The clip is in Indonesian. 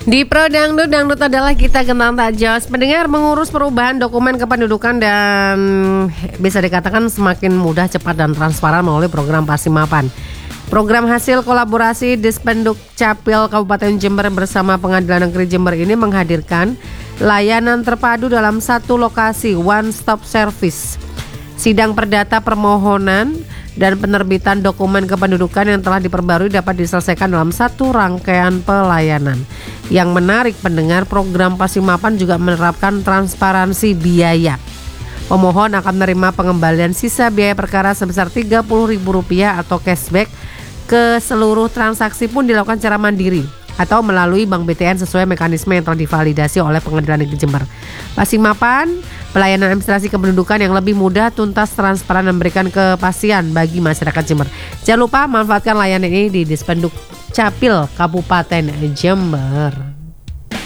Di Pro Dangdut, dangdut adalah kita kenal tak jos. Pendengar, mengurus perubahan dokumen kependudukan dan bisa dikatakan semakin mudah, cepat dan transparan melalui program Pasimapan. Program hasil kolaborasi Dispenduk Capil Kabupaten Jember bersama Pengadilan Negeri Jember ini menghadirkan layanan terpadu dalam satu lokasi, one stop service. Sidang perdata permohonan dan penerbitan dokumen kependudukan yang telah diperbarui dapat diselesaikan dalam satu rangkaian pelayanan. Yang menarik, pendengar, program Pasimapan juga menerapkan transparansi biaya. Pemohon akan menerima pengembalian sisa biaya perkara sebesar Rp30.000 atau cashback. Ke seluruh transaksi pun dilakukan secara mandiri atau melalui Bank BTN sesuai mekanisme yang telah divalidasi oleh Pengadilan Negeri Jember. Pasimapan, pelayanan administrasi kependudukan yang lebih mudah, tuntas, transparan, dan memberikan kepastian bagi masyarakat Jember. Jangan lupa manfaatkan layanan ini di Dispenduk Capil Kabupaten Jember.